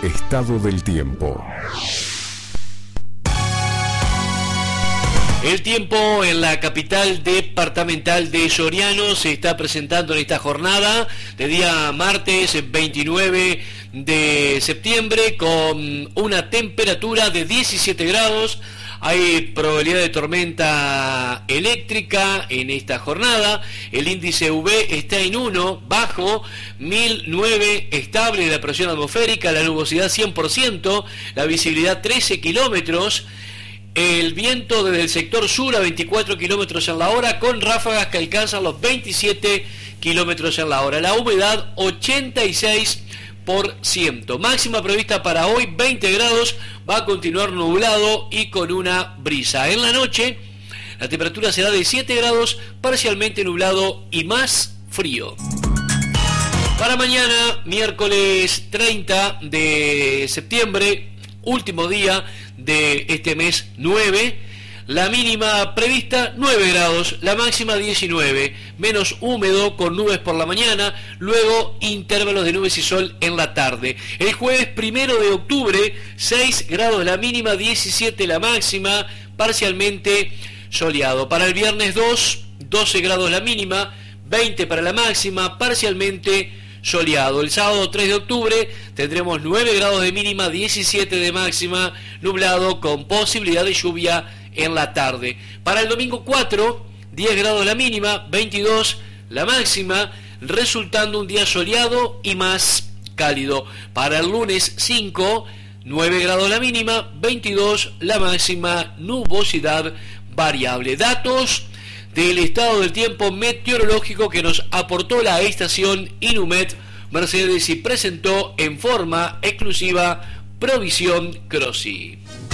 Estado del tiempo. El tiempo en la capital departamental de Soriano se está presentando en esta jornada de día martes 29 de septiembre con una temperatura de 17 grados. Hay probabilidad de tormenta eléctrica en esta jornada. El índice UV está en 1, bajo, 1009, estable la presión atmosférica, la nubosidad 100%, la visibilidad 13 kilómetros. El viento desde el sector sur a 24 kilómetros en la hora, con ráfagas que alcanzan los 27 kilómetros en la hora. La humedad 86%. Máxima prevista para hoy 20 grados, va a continuar nublado y con una brisa. En la noche la temperatura será de 7 grados, parcialmente nublado y más frío. Para mañana, miércoles 30 de septiembre, último día de este mes 9, la mínima prevista 9 grados, la máxima 19, menos húmedo con nubes por la mañana, luego intervalos de nubes y sol en la tarde. El jueves 1 de octubre, 6 grados la mínima, 17 la máxima, parcialmente soleado. Para el viernes 2, 12 grados la mínima, 20 para la máxima, parcialmente soleado. El sábado 3 de octubre tendremos 9 grados de mínima, 17 de máxima, nublado con posibilidad de lluvia en la tarde. Para el domingo 4, 10 grados la mínima, 22 la máxima, resultando un día soleado y más cálido. Para el lunes 5, 9 grados la mínima, 22 la máxima, nubosidad variable. Datos del estado del tiempo meteorológico que nos aportó la estación Inumet Mercedes y presentó en forma exclusiva Provisión Crossi.